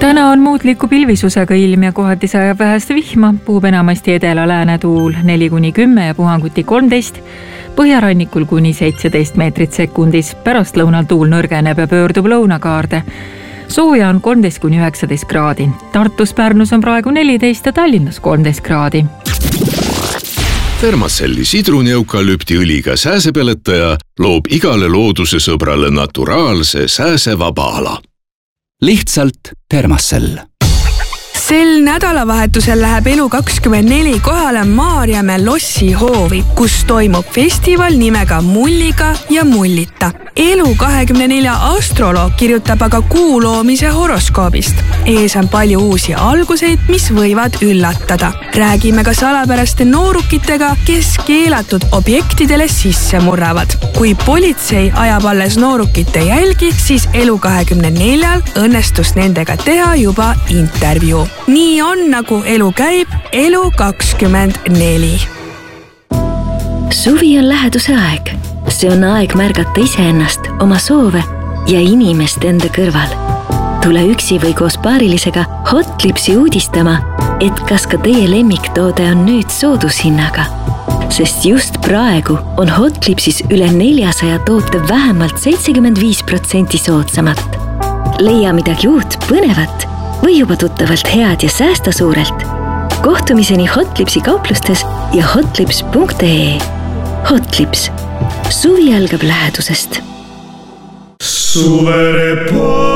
Täna on muutliku pilvisusega ilm ja kohati sajab vähest vihma, puhub enamasti edela-lääne tuul 4-10 ja puhanguti 13, põhjarannikul kuni 17 meetrit sekundis, pärastlõunal tuul nõrgeneb ja pöördub lõunakaarde. Sooja on 13-19 kraadi, Tartus, Pärnus on praegu 14 ja Tallinnas 13 kraadi. Thermacelli sidruni-eukalüptiõliga sääsepeletaja loob igale looduse sõbrale naturaalse sääsevaba ala. Lihtsalt Thermacell. Sel nädalavahetusel läheb Elu24 kohale Maarjamäe Lossi hoovi, kus toimub festival nimega Mulliga ja Mullita. Elu24 astroloog kirjutab aga kuu loomise horoskoobist. Ees on palju uusi alguseid, mis võivad üllatada. Räägime ka salapäraste noorukitega, kes keelatud objektidele sisse murravad. Kui politsei ajab alles noorukite jälgi, siis Elu24 õnnestus nendega teha juba intervjuu. Nii on, nagu elu käib, Elu24. Suvi on läheduse aeg. See on aeg märgata iseennast, oma soove ja inimest enda kõrval. Tule üksi või koos paarilisega Hotlipsi uudistama, et kas ka teie lemmiktoode on nüüd soodushinnaga. Sest just praegu on Hotlipsis üle 400 toote vähemalt 75% soodsamalt. Leia midagi uut, põnevat või juba tuttavalt head ja säästa suurelt. Kohtumiseni Hotlipsi kauplustes ja hotlips.ee. Hotlips. Suvi algab lähedusest. Suvereporter.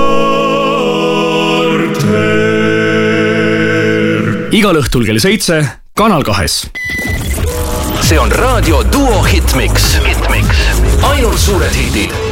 Igal õhtul kell 7, Kanal 2. See on raadio Duo Hitmix. Ainult suured hitid.